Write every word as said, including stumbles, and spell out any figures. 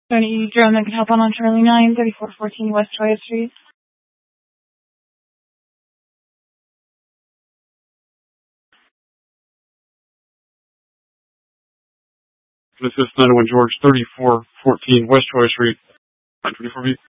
Tony drone that can help on on Charlie nine, thirty-four fourteen West Toya Street. This is nine one George, thirty-four fourteen West Toya Street, nine twenty-four B.